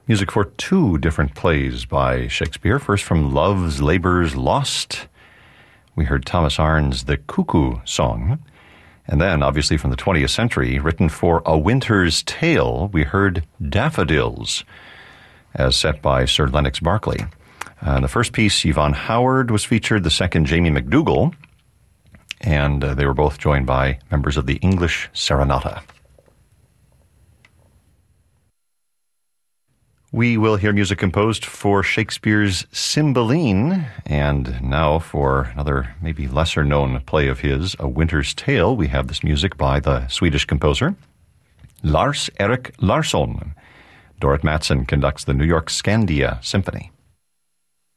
Music for two different plays by Shakespeare. First, from Love's Labour's Lost, we heard Thomas Arne's The Cuckoo Song. And then, obviously from the 20th century, written for A Winter's Tale, we heard Daffodils, as set by Sir Lennox Berkeley. The first piece, Yvonne Howard, was featured. The second, Jamie McDougall. And they were both joined by members of the English Serenata. We will hear music composed for Shakespeare's Cymbeline, and now for another maybe lesser-known play of his, A Winter's Tale, we have this music by the Swedish composer Lars-Erik Larsson. Dorrit Mattsson conducts the New York Scandia Symphony.